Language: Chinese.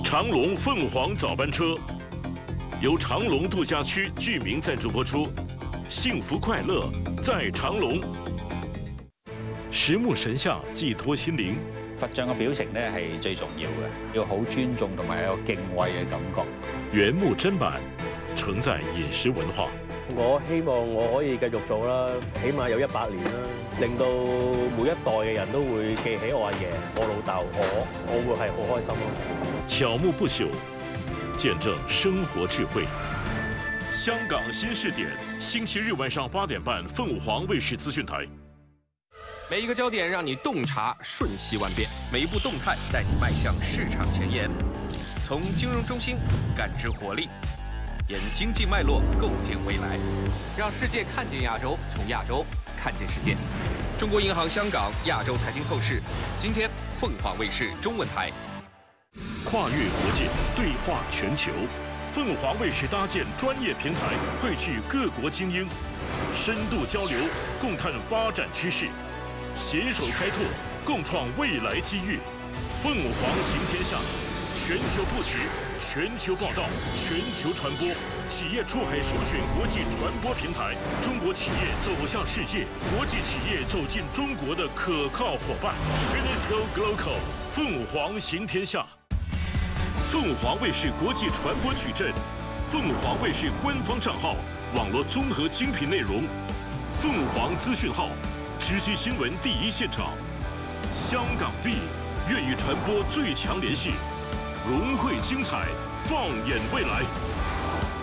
长隆凤凰早班车由长隆度假区居民赞助播出，幸福快乐在長隆。實木神像寄託心靈。 佛像嘅表情咧係最重要嘅，要好尊重同埋有敬畏嘅感覺。 原木砧板承載飲食文化。 我希望我可以繼續做啦，起碼有100年啦，令到每一代嘅人都會記起我阿爺、我老豆，我會係好開心咯。 巧木不朽，見證生活智慧。香港新視點，星期日晚上8點半，鳳凰衛視資訊台。 每一個焦點讓你洞察瞬息萬變，每一步動態帶你邁向市場前沿，從金融中心感知活力，沿經濟脈絡構建未來，讓世界看見亞洲，從亞洲看見世界。中國銀行香港亞洲財經透視，今天鳳凰衛視中文台。 跨越國界，對話全球，鳳凰衛視搭建專業平台，匯聚各國精英，深度交流，共探發展趨勢。攜手開拓，共創未來機遇。鳳凰行天下，全球布局，全球報道，全球傳播，企業出海首選國際傳播平台。中國企業走向世界，國際企業走進中國的可靠夥伴。Finisco Global， 鳳凰行天下。鳳凰衛視國際傳播矩陣，鳳凰衛視官方賬號，網絡綜合精品內容，鳳凰資訊號。知悉新聞第一現場，香港 V 粵語傳播最強聯繫，融匯精彩，放眼未來。